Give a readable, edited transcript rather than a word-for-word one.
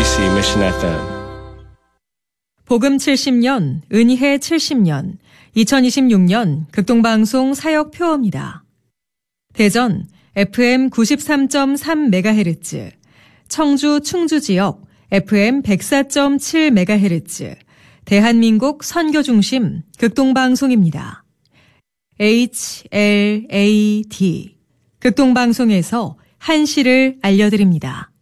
KBC Mission FM. 복음 70년, 은혜 70년, 2026년 극동방송 사역표어입니다. 대전 FM 93.3MHz, 청주 충주지역 FM 104.7MHz, 대한민국 선교중심 극동방송입니다. HLAD 극동방송에서 한시를 알려드립니다.